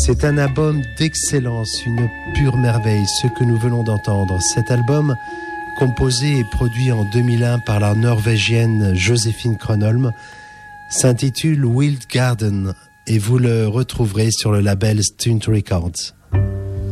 C'est un album d'excellence, une pure merveille, ce que nous venons d'entendre. Cet album, composé et produit en 2001 par la norvégienne Joséphine Kronholm, s'intitule Wild Garden et vous le retrouverez sur le label Stunt Records.